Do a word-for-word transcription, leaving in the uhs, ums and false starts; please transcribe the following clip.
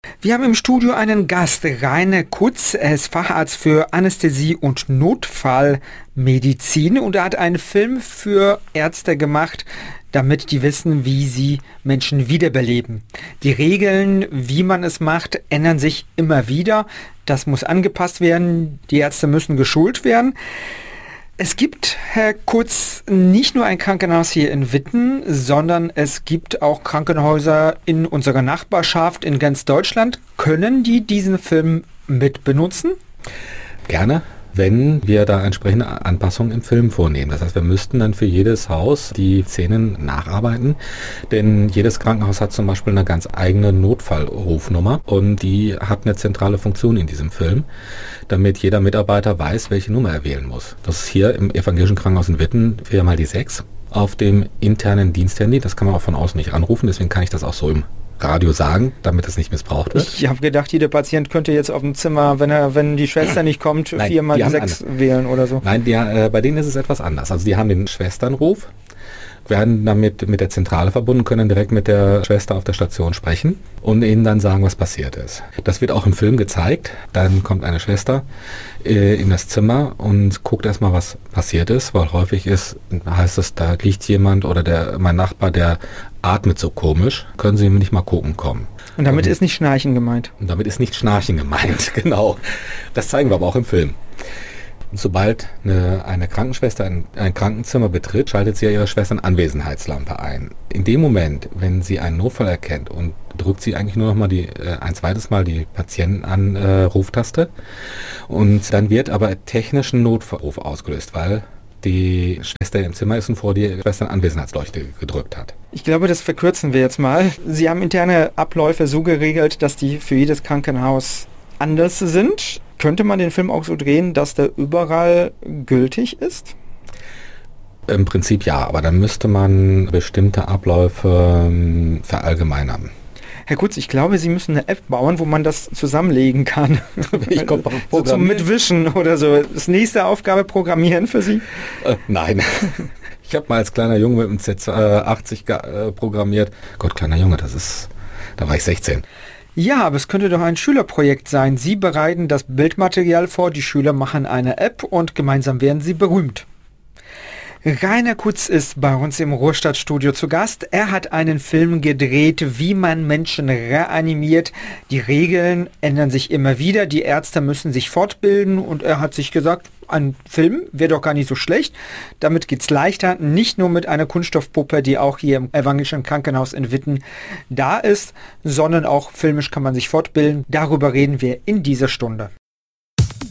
Wir haben im Studio einen Gast, Rainer Kutz. Er ist Facharzt für Anästhesie und Notfallmedizin und er hat einen Film für Ärzte gemacht, damit die wissen, wie sie Menschen wiederbeleben. Die Regeln, wie man es macht, ändern sich immer wieder. Das muss angepasst werden. Die Ärzte müssen geschult werden. Es gibt, Herr Kutz, nicht nur ein Krankenhaus hier in Witten, sondern es gibt auch Krankenhäuser in unserer Nachbarschaft in ganz Deutschland. Können die diesen Film mit benutzen? Gerne, wenn wir da entsprechende Anpassungen im Film vornehmen. Das heißt, wir müssten dann für jedes Haus die Szenen nacharbeiten, denn jedes Krankenhaus hat zum Beispiel eine ganz eigene Notfallrufnummer und die hat eine zentrale Funktion in diesem Film, damit jeder Mitarbeiter weiß, welche Nummer er wählen muss. Das ist hier im Evangelischen Krankenhaus in Witten viermal die sechs auf dem internen Diensthandy. Das kann man auch von außen nicht anrufen, deswegen kann ich das auch so im Radio sagen, damit es nicht missbraucht wird. Ich habe gedacht, jeder Patient könnte jetzt auf dem Zimmer, wenn er, wenn die Schwester nicht kommt, Nein, viermal die sechs wählen oder so. Nein, die, äh, bei denen ist es etwas anders. Also die haben den Schwesternruf, werden damit mit der Zentrale verbunden, können direkt mit der Schwester auf der Station sprechen und ihnen dann sagen, was passiert ist. Das wird auch im Film gezeigt. Dann kommt eine Schwester äh, in das Zimmer und guckt erstmal, was passiert ist, weil häufig ist, heißt es, da liegt jemand oder der mein Nachbar, der atmet so komisch, können Sie nicht mal gucken kommen. Und damit und, ist nicht Schnarchen gemeint. Und damit ist nicht Schnarchen gemeint, genau. Das zeigen wir aber auch im Film. Sobald eine, eine Krankenschwester ein, ein Krankenzimmer betritt, schaltet sie ja ihre Schwestern-Anwesenheitslampe ein. In dem Moment, wenn sie einen Notfall erkennt und drückt sie eigentlich nur noch mal die, äh, ein zweites Mal die Patientenanruftaste äh, und dann wird aber technisch ein Notruf ausgelöst, weil die Schwester im Zimmer ist und vor die Schwestern-Anwesenheitsleuchte gedrückt hat. Ich glaube, das verkürzen wir jetzt mal. Sie haben interne Abläufe so geregelt, dass die für jedes Krankenhaus anders sind. Könnte man den Film auch so drehen, dass der überall gültig ist? Im Prinzip ja, aber dann müsste man bestimmte Abläufe ähm, verallgemeinern. Herr Kutz, ich glaube, Sie müssen eine App bauen, wo man das zusammenlegen kann. Ich komme so zum Mitwischen oder so. Das nächste Aufgabe, Programmieren für Sie? Äh, nein. Ich habe mal als kleiner Junge mit dem Z achtzig äh, programmiert. Gott, kleiner Junge, das ist, da war ich sechzehn. Ja, aber es könnte doch ein Schülerprojekt sein. Sie bereiten das Bildmaterial vor, die Schüler machen eine App und gemeinsam werden sie berühmt. Rainer Kutz ist bei uns im Ruhrstadtstudio zu Gast. Er hat einen Film gedreht, wie man Menschen reanimiert. Die Regeln ändern sich immer wieder, die Ärzte müssen sich fortbilden und er hat sich gesagt, ein Film wäre doch gar nicht so schlecht. Damit geht's leichter, nicht nur mit einer Kunststoffpuppe, die auch hier im Evangelischen Krankenhaus in Witten da ist, sondern auch filmisch kann man sich fortbilden. Darüber reden wir in dieser Stunde.